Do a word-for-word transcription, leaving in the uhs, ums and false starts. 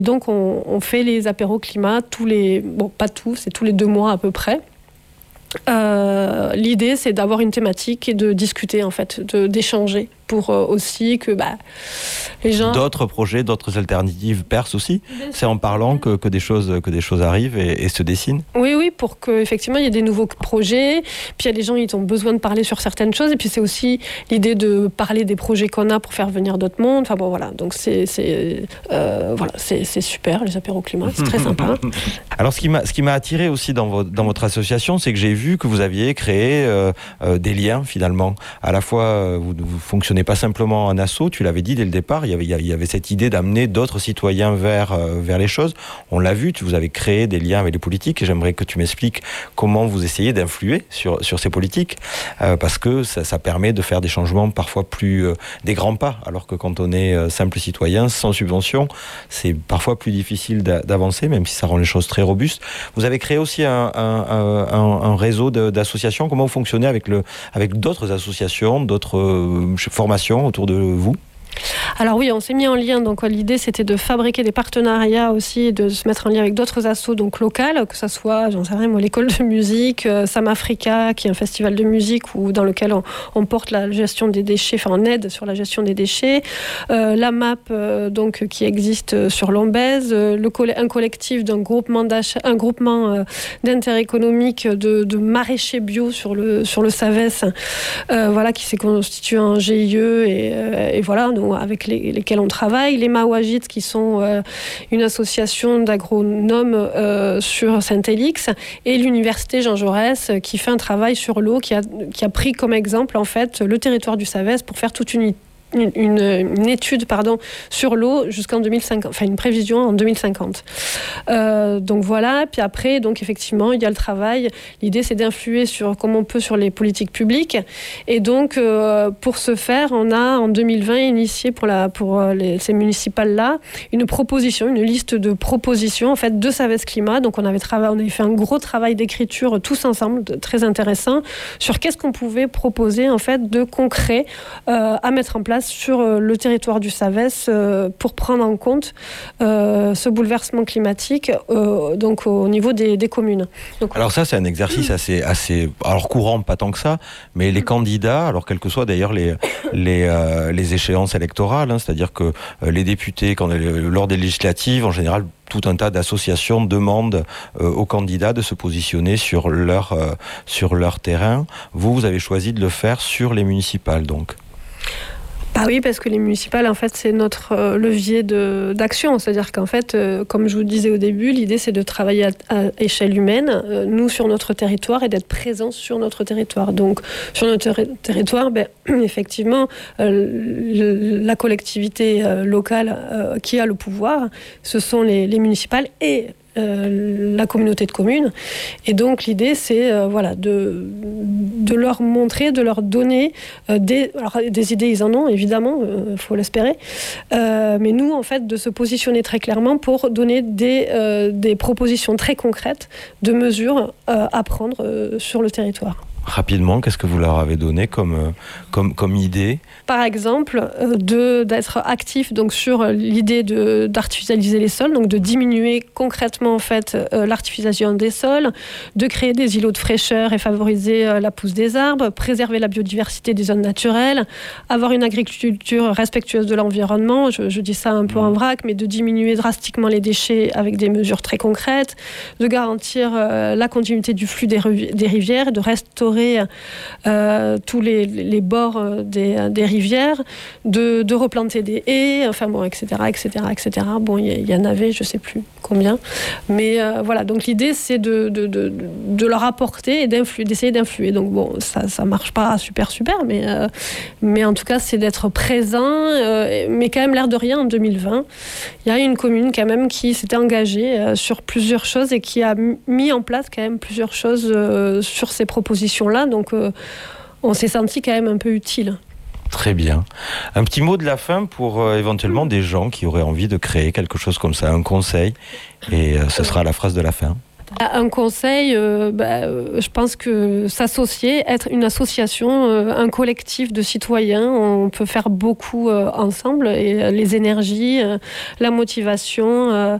Donc on, on fait les apéros climat tous les, bon pas tous, c'est tous les deux mois à peu près. Euh, l'idée c'est d'avoir une thématique et de discuter en fait, de, d'échanger pour euh, aussi que bah, les gens... D'autres projets, d'autres alternatives percent aussi. C'est en parlant que, que, des, choses, que des choses arrivent et, et se dessinent. Oui, oui, pour qu'effectivement il y ait des nouveaux projets. Puis il y a des gens qui ont besoin de parler sur certaines choses. Et puis c'est aussi l'idée de parler des projets qu'on a pour faire venir d'autres mondes. Enfin bon, voilà. Donc c'est, c'est, euh, voilà, c'est, c'est super, les apéros climat, c'est très sympa. Alors ce qui m'a, ce qui m'a attiré aussi dans votre, dans votre association, c'est que j'ai vu que vous aviez créé euh, euh, des liens finalement. À la fois, euh, vous, vous fonctionnez pas simplement en asso, tu l'avais dit dès le départ, il y avait, il y avait cette idée d'amener d'autres citoyens vers, euh, vers les choses. On l'a vu, tu, vous avez créé des liens avec les politiques et j'aimerais que tu m'expliques comment vous essayez d'influer sur, sur ces politiques, euh, parce que ça, ça permet de faire des changements parfois plus, euh, des grands pas, alors que quand on est euh, simple citoyen, sans subvention, c'est parfois plus difficile d'a, d'avancer, même si ça rend les choses très robustes. Vous avez créé aussi un, un, un, un réseau de, d'associations. Comment vous fonctionnez avec, le, avec d'autres associations, d'autres euh, formations autour de vous? Alors oui, on s'est mis en lien, donc l'idée c'était de fabriquer des partenariats aussi, de se mettre en lien avec d'autres assos donc locales, que ça soit, j'en sais rien moi, l'école de musique, euh, Sam Africa, qui est un festival de musique où, dans lequel on, on porte la gestion des déchets, enfin on aide sur la gestion des déchets, euh, la M A P euh, donc, qui existe sur Lombez, euh, le coll- un collectif d'un groupement, un groupement euh, d'intérêt économique de, de maraîchers bio sur le, sur le Savès, euh, voilà, qui s'est constitué en G I E et, euh, et voilà, donc, avec les, lesquels on travaille, les Mawajits qui sont euh, une association d'agronomes euh, sur Saint-Élix, et l'université Jean Jaurès qui fait un travail sur l'eau, qui a, qui a pris comme exemple en fait le territoire du Savès pour faire toute une Une, une, une étude pardon, sur l'eau jusqu'en deux mille cinquante, enfin une prévision en deux mille cinquante. Euh, donc voilà, puis après, donc effectivement, il y a le travail. L'idée, c'est d'influer sur, comme on peut sur les politiques publiques. Et donc, euh, pour ce faire, on a en deux mille vingt initié pour, la, pour les, ces municipales-là une proposition, une liste de propositions en fait, de Savès Climat. Donc on avait, trava- on avait fait un gros travail d'écriture tous ensemble, de, très intéressant, sur qu'est-ce qu'on pouvait proposer en fait, de concret euh, à mettre en place sur le territoire du Savès euh, pour prendre en compte euh, ce bouleversement climatique euh, donc au niveau des, des communes. Donc, alors ça, c'est un exercice assez, assez alors courant, pas tant que ça, mais les candidats, alors quelles que soient d'ailleurs les, les, euh, les échéances électorales, hein, c'est-à-dire que euh, les députés, quand, euh, lors des législatives, en général, tout un tas d'associations demandent euh, aux candidats de se positionner sur leur, euh, sur leur terrain. Vous, vous avez choisi de le faire sur les municipales, donc. Bah oui, parce que les municipales, en fait, c'est notre euh, levier de, d'action. C'est-à-dire qu'en fait, euh, comme je vous disais au début, l'idée, c'est de travailler à, à échelle humaine, euh, nous, sur notre territoire, et d'être présents sur notre territoire. Donc, sur notre ter- territoire, ben, effectivement, euh, la collectivité euh, locale euh, qui a le pouvoir, ce sont les, les municipales et Euh, la communauté de communes. Et donc l'idée c'est euh, voilà, de, de leur montrer, de leur donner euh, des, alors, des idées, ils en ont évidemment, il euh, faut l'espérer, euh, mais nous en fait de se positionner très clairement pour donner des, euh, des propositions très concrètes de mesures euh, à prendre euh, sur le territoire. Rapidement, qu'est-ce que vous leur avez donné comme, euh, comme, comme idée ? Par exemple, euh, de, d'être actif donc, sur l'idée de, d'artificialiser les sols, donc de diminuer concrètement en fait, euh, l'artificialisation des sols, de créer des îlots de fraîcheur et favoriser euh, la pousse des arbres, préserver la biodiversité des zones naturelles, avoir une agriculture respectueuse de l'environnement, je, je dis ça un peu en vrac, mais de diminuer drastiquement les déchets avec des mesures très concrètes, de garantir euh, la continuité du flux des, rev- des rivières et de restaurer Euh, tous les, les bords des, des rivières, de, de replanter des haies, enfin bon, et cetera, et cetera, et cetera. Bon, il y, y en avait, je sais plus combien, mais euh, voilà. Donc l'idée, c'est de, de, de, de leur apporter et d'influer, d'essayer d'influer. Donc bon, ça, ça marche pas super super, mais euh, mais en tout cas, c'est d'être présent. Euh, mais quand même, l'air de rien, en deux mille vingt, il y a une commune quand même qui s'était engagée euh, sur plusieurs choses et qui a mis en place quand même plusieurs choses euh, sur ces propositions là, donc euh, on s'est senti quand même un peu utile. Très bien. Un petit mot de la fin pour euh, éventuellement des gens qui auraient envie de créer quelque chose comme ça, un conseil, et euh, ce sera la phrase de la fin. Un conseil, euh, bah, je pense que s'associer, être une association, euh, un collectif de citoyens, on peut faire beaucoup euh, ensemble et les énergies, euh, la motivation, euh,